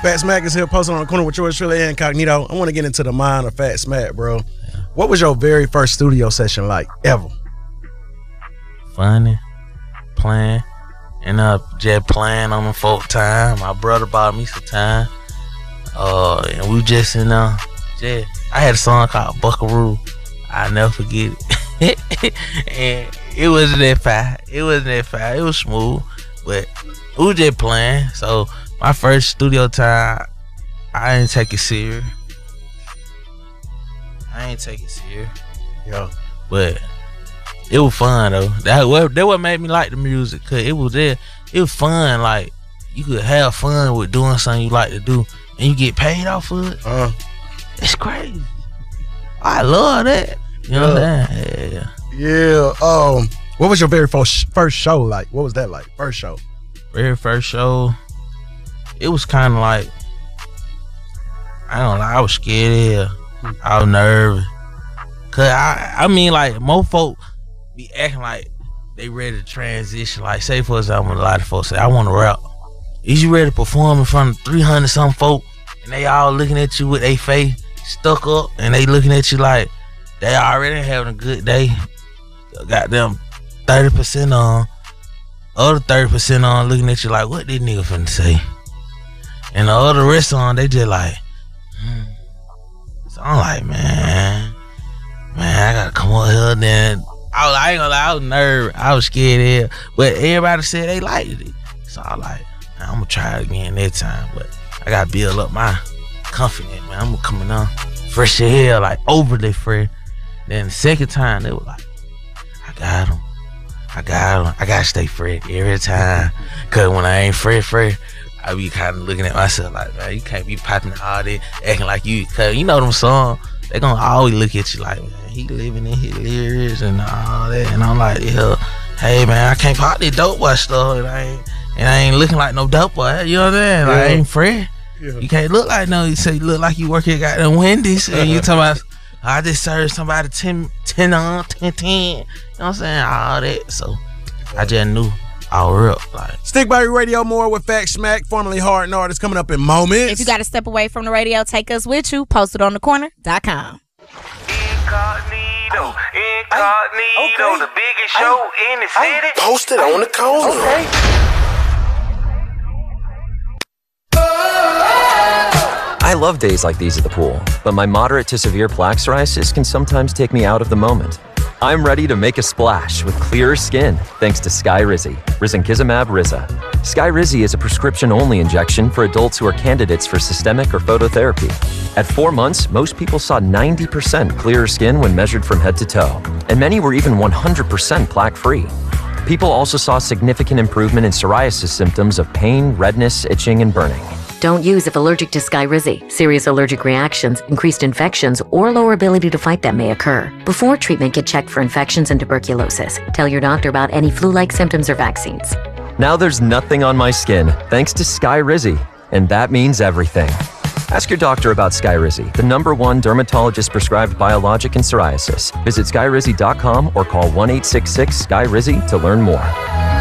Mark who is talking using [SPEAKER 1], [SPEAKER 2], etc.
[SPEAKER 1] Fat Smack is here, posted on the corner with yours truly, Incognito. I want to get into the mind of Fat Smack, bro. What was your very first studio session like, ever?
[SPEAKER 2] Funny, playing, and just playing on the folk time. My brother bought me some time. And we just in I had a song called Buckaroo. I'll never forget it. And it wasn't that fast. It was smooth, but we was just playing. So my first studio time, I didn't take it serious.
[SPEAKER 1] Yeah.
[SPEAKER 2] But it was fun though. That what made me like the music, cause it was fun. Like you could have fun with doing something you like to do, and you get paid off for it. It's crazy. I love that. You know what I'm saying?
[SPEAKER 1] Yeah. What was your very first show like? What was that like? First show.
[SPEAKER 2] Very first show. It was kind of like, I don't know. I was scared. I was nervous. Cause I mean, like most folk be acting like they ready to transition. Like say for example, a lot of folks say, I want to rap. Is you ready to perform in front of 300 some folk, and they all looking at you with their face stuck up, and they looking at you like they already having a good day. Got them 30% on, other 30% on, looking at you like, what this nigga finna say? And the other rest on, they just like, So I'm like, man, I gotta come up here. Then I ain't gonna lie, I was nervous, I was scared, but everybody said they liked it. So I like, I'm gonna try it again next time, but I gotta build up my confidence, man. I'm coming on fresh as hell, like overly fresh. Then the second time, they were like, I got him. I gotta stay fresh every time. Cause when I ain't fresh, I be kind of looking at myself like, man, you can't be popping all that, acting like you, cause you know them songs, they gonna always look at you like, man, he living in his lyrics and all that. And I'm like, yeah, hey man, I can't pop this dope boy stuff, and I ain't looking like no dope boy, you know what I'm saying? Like, I ain't fresh. Yeah. You can't look like you say you look like you work at goddamn Wendy's and you talking about, I just served somebody 10 on, 10. You know what I'm saying? All that. So I just knew I was up. Like.
[SPEAKER 1] Stick by your radio more with Fat Smack, formerly Hard and Artist, coming up in moments.
[SPEAKER 3] If you got to step away from the radio, take us with you. PostedOnTheCorner.com.
[SPEAKER 4] Incognito, the biggest show in the city.
[SPEAKER 5] Posted on the corner. Okay. I love days like these at the pool, but my moderate to severe plaque psoriasis can sometimes take me out of the moment. I'm ready to make a splash with clearer skin thanks to Skyrizi, Risankizumab Riza. Skyrizi is a prescription-only injection for adults who are candidates for systemic or phototherapy. At 4 months, most people saw 90% clearer skin when measured from head to toe, and many were even 100% plaque-free. People also saw significant improvement in psoriasis symptoms of pain, redness, itching, and burning.
[SPEAKER 6] Don't use if allergic to Skyrizi. Serious allergic reactions, increased infections, or lower ability to fight them may occur. Before treatment, get checked for infections and tuberculosis. Tell your doctor about any flu-like symptoms or vaccines.
[SPEAKER 5] Now there's nothing on my skin thanks to Skyrizi, and that means everything. Ask your doctor about Skyrizi, the #1 dermatologist-prescribed biologic in psoriasis. Visit skyrizi.com or call 1-866-SKYRIZI to learn more.